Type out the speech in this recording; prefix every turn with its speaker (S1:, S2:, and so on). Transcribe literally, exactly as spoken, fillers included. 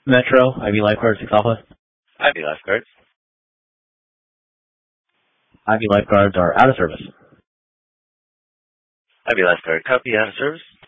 S1: Metro, Ivy Lifeguard, six Alpha.
S2: Ivy Lifeguards.
S1: Ivy Lifeguards are out of service.
S2: Ivy Lifeguard, copy, out of service.